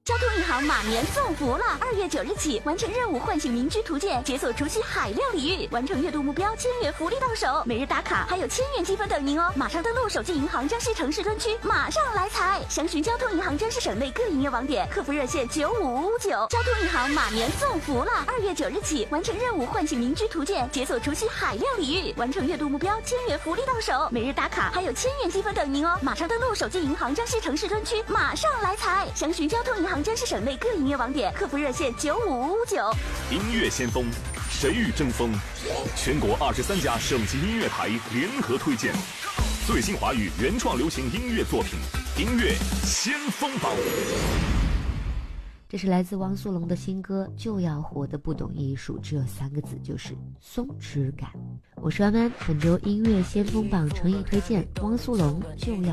交通银行马年送福了！2月9日起，完成任务唤醒民居图鉴，解锁除夕海量礼遇，完成月度目标，1000元福利到手，每日打卡还有1000元积分等您哦！马上登录手机银行江西城市专区，马上来财！详询交通银行江西省内各营业网点，客服热线9559。交通银行马年送福了！2月9日起，完成任务唤醒民居图鉴，解锁除夕海量礼遇，完成月度目标，1000元福利到手，每日打卡还有1000元积分等您哦！马上登录手机银行江西城市专区，马上来财！详询交通银行江西省内各营业网点，客服热线9559。 音乐先锋，谁与争锋？全国23家省级音乐台联合推荐最新华语原创流行音乐作品，音乐先锋榜。 这是来自汪苏泷的新歌《就要活得不懂艺术》，只有3个字，就是松弛感。我是安安，本周音乐先锋榜诚意推荐汪苏泷《就要